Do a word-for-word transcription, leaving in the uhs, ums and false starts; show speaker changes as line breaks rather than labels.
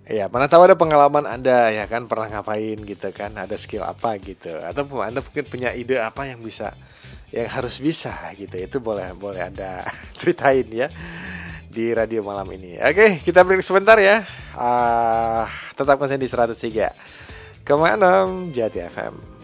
Ya, mana tahu ada pengalaman Anda ya kan pernah ngapain gitu kan, ada skill apa gitu, atau Anda mungkin punya ide apa yang bisa, yang harus bisa gitu, itu boleh boleh Anda ceritain ya di radio malam ini. Oke, kita break sebentar ya. Uh, tetap konsen di seratus tiga koma enam Jati F M.